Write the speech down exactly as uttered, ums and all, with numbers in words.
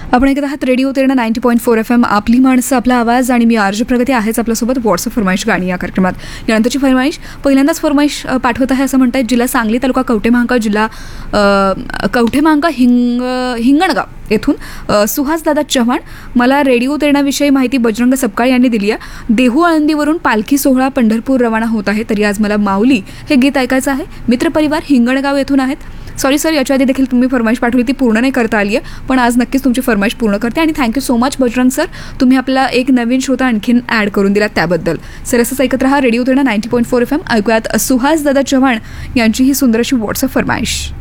आपण ऐकत आहात radio Terna ninety point four F M, आपली माणसं आपला आवाज, आणि मी आर्ज प्रगती आहेच आपल्यासोबत व्हॉट्सअप फरमाईश गाणी या कार्यक्रमात. यानंतरची फरमाईश पहिल्यांदाच फरमाईश पाठवत आहे असं म्हणतात, जिल्हा सांगली, तालुका कवठेमहांकाळ, जिल्हा कवठेमहांकाळ हिंग हिंगणगाव येथून सुहास दादा चव्हाण. मला रेडिओ तेरणाविषयी माहिती बजरंग सपकाळ यांनी दिली आहे. देहू आळंदीवरून पालखी सोहळा पंढरपूर रवाना होत आहे, तरी आज मला माऊली हे गीत ऐकायचं आहे. मित्रपरिवार हिंगणगाव येथून आहेत. सॉरी सर, याच्या आधी देखील तुम्ही फरमाईश पाठवली, ती पूर्ण नाही करता आली आहे, पण आज नक्कीच तुमची फरमाईश पूर्ण करते. आणि thank you so much Bajrang sir, तुम्ही आपला एक नवीन श्रोता आणखीन ॲड करून दिला त्याबद्दल. सर असंच ऐकत रहा radio Terna ninety point four F M. ऐकूयात सुहास दादा चव्हाण यांची ही सुंदर अशी व्हॉट्सअप फरमाईश.